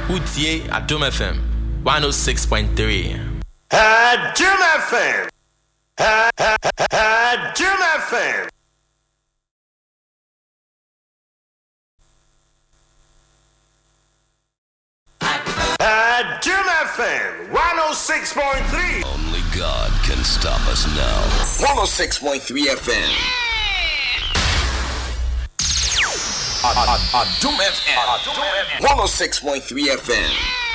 Utie Adom FM 106.3. Adom FM. Adom FM. Adom FM 106.3. Only God can stop us now. 106.3 FM. Adom FM. 106.3 FM.